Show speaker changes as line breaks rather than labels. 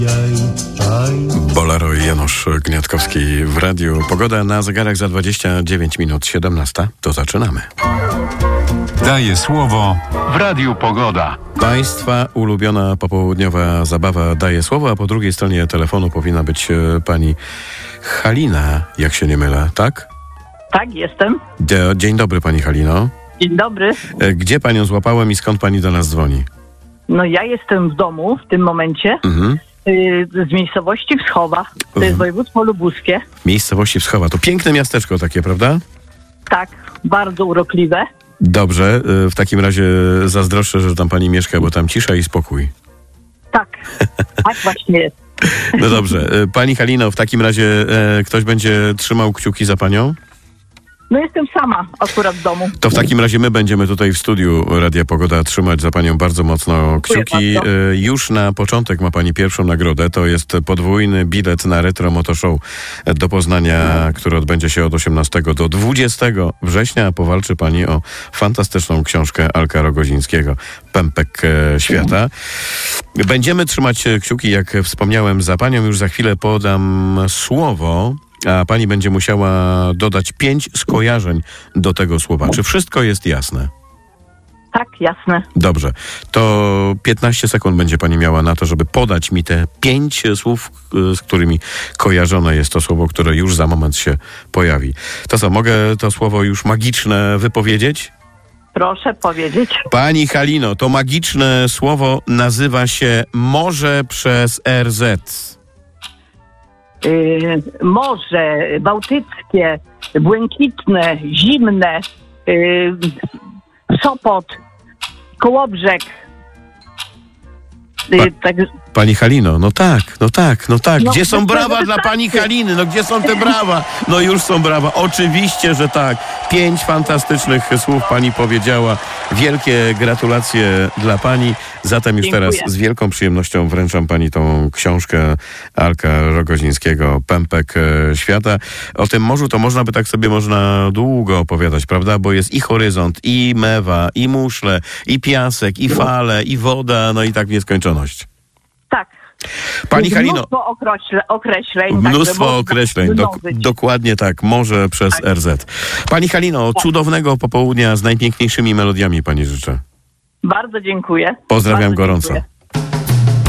Bolero i Janusz Gniatkowski w radiu. Pogoda na zegarach za 29 minut 17. To zaczynamy.
Daje słowo w Radiu Pogoda.
Państwa ulubiona popołudniowa zabawa daje słowo, a po drugiej stronie telefonu powinna być pani Halina, jak się nie mylę, tak?
Tak, jestem.
Dzień dobry, pani Halino.
Dzień dobry.
Gdzie panią złapałem i skąd pani do nas dzwoni?
No ja jestem w domu w tym momencie, z miejscowości Wschowa. To jest województwo lubuskie.
Miejscowości Wschowa. To piękne miasteczko takie, prawda?
Tak, bardzo urokliwe.
Dobrze, w takim razie zazdroszczę, że tam pani mieszka, bo tam cisza i spokój.
Tak, tak właśnie jest.
No dobrze. Pani Halino, w takim razie ktoś będzie trzymał kciuki za panią?
No jestem sama akurat w domu.
To w takim razie my będziemy tutaj w studiu Radia Pogoda trzymać za panią bardzo mocno kciuki. Już na początek ma pani pierwszą nagrodę. To jest podwójny bilet na Retro Moto Show do Poznania, który odbędzie się od 18 do 20 września. A powalczy pani o fantastyczną książkę Alka Rogozińskiego, Pępek Świata. Będziemy trzymać kciuki, jak wspomniałem, za panią. Już za chwilę podam słowo, a pani będzie musiała dodać 5 skojarzeń do tego słowa. Czy wszystko jest jasne?
Tak, jasne.
Dobrze. To 15 sekund będzie pani miała na to, żeby podać mi te 5 słów, z którymi kojarzone jest to słowo, które już za moment się pojawi. To co, mogę to słowo już magiczne wypowiedzieć?
Proszę powiedzieć.
Pani Halino, to magiczne słowo nazywa się Morze przez RZ.
Morze bałtyckie, błękitne, zimne, Sopot, Kołobrzeg. Tak.
Pani Halino, no tak. Gdzie są brawa dla pani Haliny? No gdzie są te brawa? No już są brawa. Oczywiście, że tak. 5 fantastycznych słów pani powiedziała. Wielkie gratulacje dla pani. Zatem już
Dziękuję.
teraz z wielką przyjemnością wręczam pani tą książkę Alka Rogozińskiego, Pępek Świata. O tym morzu to można by tak sobie długo opowiadać, prawda? Bo jest i horyzont, i mewa, i muszle, i piasek, i fale, i woda, no i tak w nieskończoność.
Tak.
Pani Halino.
Mnóstwo określeń.
Mnóstwo określeń. Dokładnie tak. Morze przez RZ. Pani Halino, cudownego popołudnia z najpiękniejszymi melodiami pani życzę.
Bardzo dziękuję.
Pozdrawiam
Bardzo
gorąco.
dziękuję.